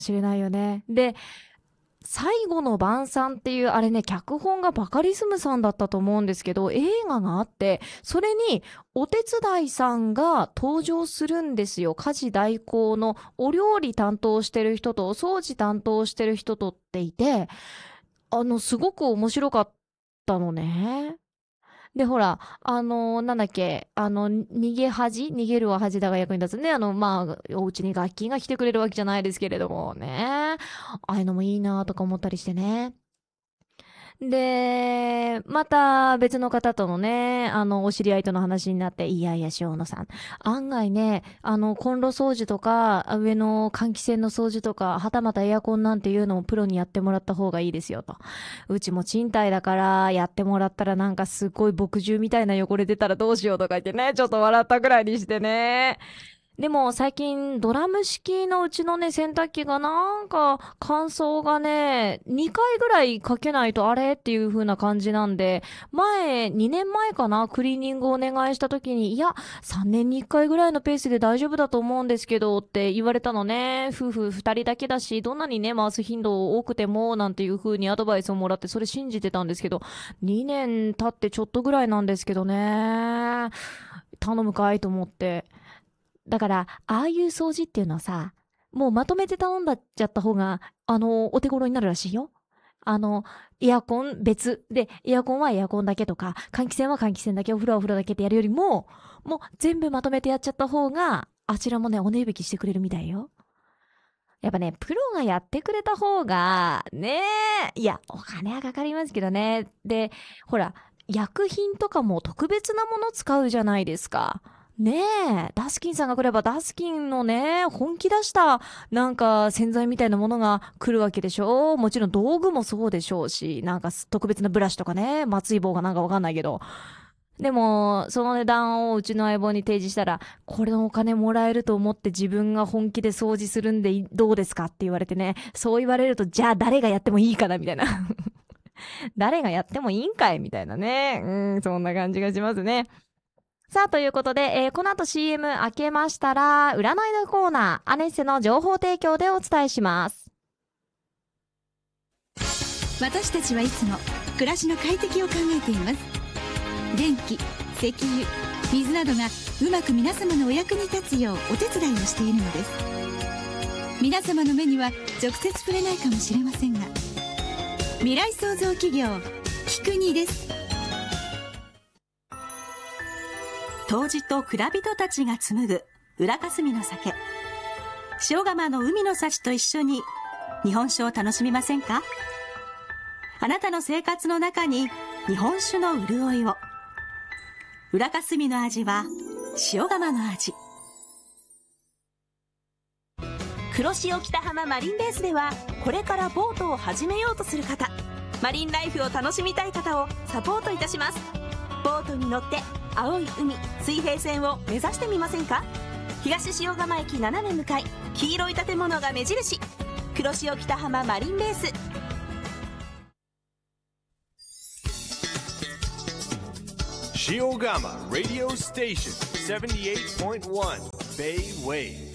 しれないよね。で、最後の晩餐っていう、あれね、脚本がバカリズムさんだったと思うんですけど、映画があって、それにお手伝いさんが登場するんですよ。家事代行のお料理担当してる人とお掃除担当してる人とっていて、すごく面白かったのね。で、ほら、なんだっけ、逃げるは恥だが役に立つね。まあ、お家に楽器が来てくれるわけじゃないですけれどもね。ああいうのもいいなとか思ったりしてね。で、また別の方とのね、お知り合いとの話になって、いやいや、塩野さん。案外ね、コンロ掃除とか、上の換気扇の掃除とか、はたまたエアコンなんていうのをプロにやってもらった方がいいですよと。うちも賃貸だから、やってもらったらなんかすごい墨汁みたいな汚れ出たらどうしようとか言ってね、ちょっと笑ったくらいにしてね。でも最近ドラム式のうちのね、洗濯機がなんか乾燥がね、2回ぐらいかけないとあれっていう風な感じなんで、2年前かな、クリーニングをお願いした時に、いや、3年に1回ぐらいのペースで大丈夫だと思うんですけどって言われたのね。夫婦2人だけだし、どんなにね、回す頻度多くても、なんていう風にアドバイスをもらって、それ信じてたんですけど、2年経ってちょっとぐらいなんですけどね。頼むかいと思って。だから、ああいう掃除っていうのはさ、もうまとめて頼んだっちゃった方が、お手頃になるらしいよ。あの、エアコン別で、エアコンはエアコンだけとか、換気扇は換気扇だけ、お風呂はお風呂だけってやるよりも、もう全部まとめてやっちゃった方が、あちらもね、お値引きしてくれるみたいよ。やっぱね、プロがやってくれた方が、ねえ、いや、お金はかかりますけどね。で、ほら、薬品とかも特別なもの使うじゃないですか。ねえ、ダスキンさんが来ればダスキンのね、本気出したなんか洗剤みたいなものが来るわけでしょ。もちろん道具もそうでしょうし、なんか特別なブラシとかね、松井棒がなんかわかんないけど。でも、その値段をうちの相棒に提示したら、これのお金もらえると思って自分が本気で掃除するんでどうですかって言われてね、そう言われると、じゃあ誰がやってもいいかなみたいな。誰がやってもいいんかいみたいなね。そんな感じがしますね。さあ、ということで、この後 CM 明けましたら、占いのコーナー、アネッセの情報提供でお伝えします。 私たちはいつも暮らしの快適を考えています。電気、石油、水などがうまく皆様のお役に立つようお手伝いをしているのです。皆様の目には直接触れないかもしれませんが、未来創造企業キクニです。 杜氏と蔵人たちが紡ぐ裏霞の酒、塩釜の海の幸と一緒に日本酒を楽しみませんか？あなたの生活の中に日本酒の潤いを。裏霞の味は塩釜の味。黒潮北浜マリンベースでは、これからボートを始めようとする方、マリンライフを楽しみたい方をサポートいたします。ボートに乗って青い海、水平線を目指してみませんか？東塩釜駅斜め向かい、黄色い建物が目印、黒潮北浜マリンベース。 Shiogama Radio Station 78.1 Bay Wave